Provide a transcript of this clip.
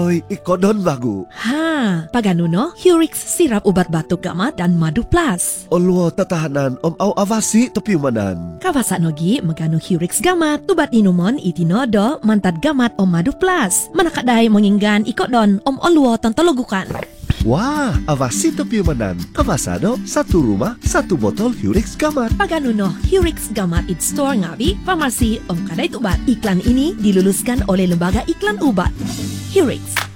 Oi, ikodon bagu. Ha, paganuno, Hurix sirap ubat batuk gamat dan madu plus. Oluo tatahanan au avasi topiumanan. Kawasan nogi meganu Hurix gamat, ubat inumon itinodo mantad gamat madu plus. Manakadai menginggan ikodon oluo tantologukan. Wah, avasi topiumanan. Kawasado, satu rumah, satu botol Hurix gamat. Paganuno, Hurix gamat it store ngabi, farmasi kadai ubat. Iklan ini diluluskan oleh Lembaga Iklan Ubat. Hurix.